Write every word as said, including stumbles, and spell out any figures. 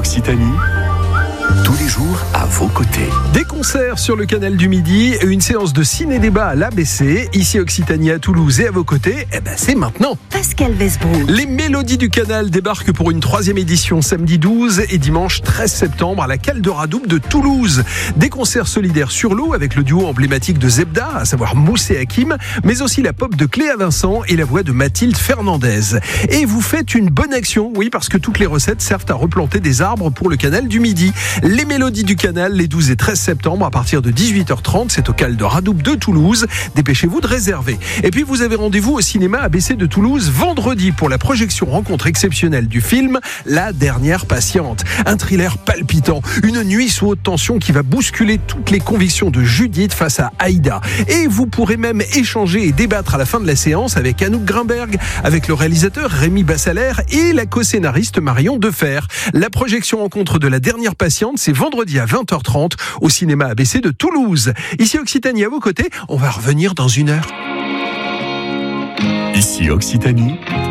Occitanie, tous les jours à vos côtés. Des concerts sur le canal du Midi et une séance de ciné-débat à l'A B C. Ici Occitanie, à Toulouse et à vos côtés, eh ben c'est maintenant. Pascal Wesbrook. Les Mélodies du Canal débarquent pour une troisième édition samedi douze et dimanche treize septembre à la Calderadouble de Toulouse. Des concerts solidaires sur l'eau avec le duo emblématique de Zebda, à savoir Mousse et Hakim, mais aussi la pop de Cléa Vincent et la voix de Mathilde Fernandez. Et vous faites une bonne action, oui, parce que toutes les recettes servent à replanter des arbres pour le canal du Midi. Les Mélodies du Canal, les douze et treize septembre à partir de dix-huit heures trente, c'est au Calderadouble de Toulouse. Dépêchez-vous de réserver. Et puis vous avez rendez-vous au cinéma A B C de Toulouse vendredi pour la projection rencontre exceptionnelle du film La Dernière Patiente. Un thriller palpitant, une nuit sous haute tension qui va bousculer toutes les convictions de Judith face à Aïda. Et vous pourrez même échanger et débattre à la fin de la séance avec Anouk Grimberg, avec le réalisateur Rémi Bassaler et la co-scénariste Marion Defer. La projection rencontre de La Dernière Patiente, c'est vendredi à vingt heures trente au cinéma A B C de Toulouse. Ici Occitanie, à vos côtés, on va revenir dans une heure. Ici Occitanie,